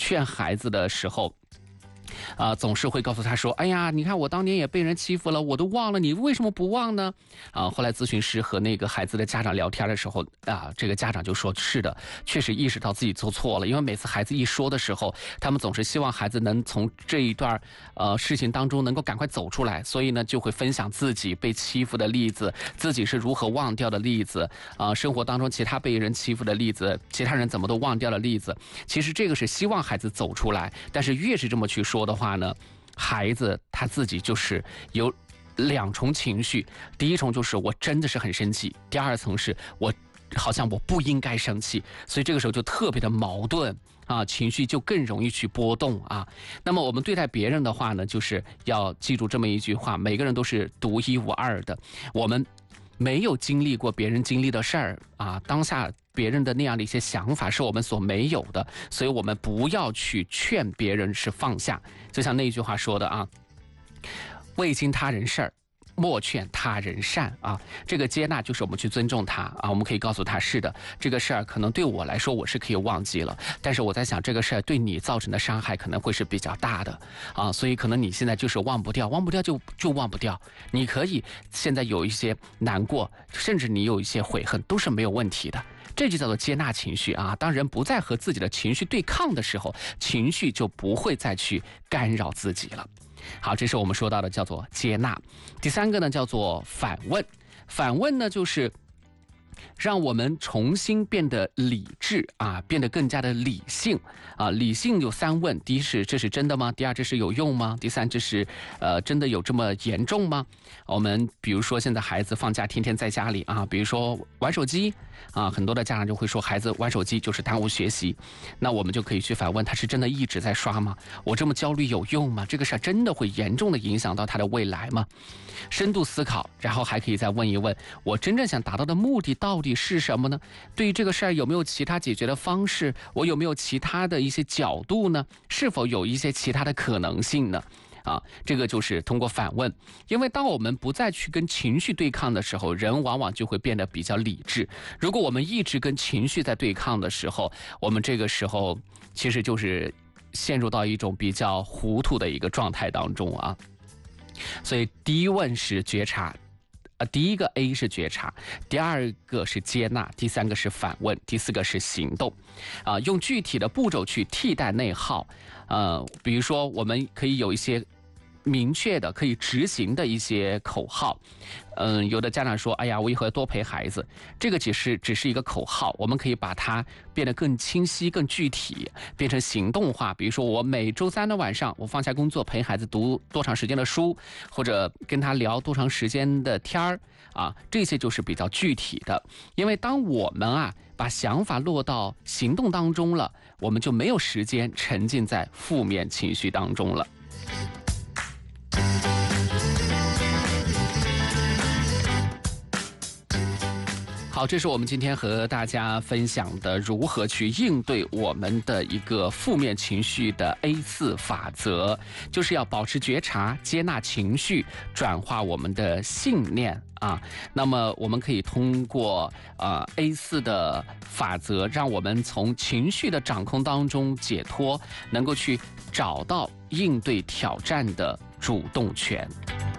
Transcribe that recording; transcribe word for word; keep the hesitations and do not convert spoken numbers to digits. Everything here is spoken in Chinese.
劝孩子的时候。啊、呃，总是会告诉他说：“哎呀，你看我当年也被人欺负了，我都忘了，你为什么不忘呢？”啊，后来咨询师和那个孩子的家长聊天的时候，啊，这个家长就说：“是的，确实意识到自己做错了，因为每次孩子一说的时候，他们总是希望孩子能从这一段呃事情当中能够赶快走出来，所以呢，就会分享自己被欺负的例子，自己是如何忘掉的例子，啊、呃，生活当中其他被人欺负的例子，其他人怎么都忘掉的例子。其实这个是希望孩子走出来，但是越是这么去说的话呢，孩子他自己就是有两重情绪，第一重就是我真的是很生气，第二层是我好像我不应该生气，所以这个时候就特别的矛盾啊，情绪就更容易去波动啊。那么我们对待别人的话呢，就是要记住这么一句话：每个人都是独一无二的，我们没有经历过别人经历的事儿啊，当下别人的那样的一些想法是我们所没有的，所以我们不要去劝别人是放下。就像那句话说的啊，未经他人事儿，莫劝他人善啊。这个接纳就是我们去尊重他啊，我们可以告诉他，是的，这个事儿可能对我来说我是可以忘记了，但是我在想这个事儿对你造成的伤害可能会是比较大的啊，所以可能你现在就是忘不掉，忘不掉就就忘不掉。你可以现在有一些难过，甚至你有一些悔恨，都是没有问题的。这就叫做接纳情绪啊！当人不再和自己的情绪对抗的时候，情绪就不会再去干扰自己了。好，这是我们说到的叫做接纳。第三个呢叫做反问。反问呢就是让我们重新变得理智啊，变得更加的理性啊。理性有三问：第一是这是真的吗？第二这是有用吗？第三这是呃真的有这么严重吗？我们比如说现在孩子放假天天在家里啊，比如说玩手机啊，很多的家长就会说孩子玩手机就是耽误学习，那我们就可以去反问，他是真的一直在刷吗？我这么焦虑有用吗？这个事儿真的会严重的影响到他的未来吗？深度思考，然后还可以再问一问，我真正想达到的目的到底是什么呢？对于这个事儿有没有其他解决的方式？我有没有其他的一些角度呢？是否有一些其他的可能性呢？啊，这个就是通过反问。因为当我们不再去跟情绪对抗的时候，人往往就会变得比较理智。如果我们一直跟情绪在对抗的时候，我们这个时候其实就是陷入到一种比较糊涂的一个状态当中啊。所以第一问是觉察，呃，第一个 A 是觉察，第二个是接纳，第三个是反问，第四个是行动，啊、呃，用具体的步骤去替代内耗，呃，比如说我们可以有一些明确的可以执行的一些口号。嗯，有的家长说，哎呀，我以后要多陪孩子，这个只是只是一个口号，我们可以把它变得更清晰、更具体，变成行动化。比如说，我每周三的晚上，我放下工作陪孩子读多长时间的书，或者跟他聊多长时间的天儿啊，这些就是比较具体的。因为当我们啊把想法落到行动当中了，我们就没有时间沉浸在负面情绪当中了。好，这是我们今天和大家分享的如何去应对我们的一个负面情绪的 A 四 法则，就是要保持觉察，接纳情绪，转化我们的信念啊。那么我们可以通过呃 A 四 的法则，让我们从情绪的掌控当中解脱，能够去找到应对挑战的主动权。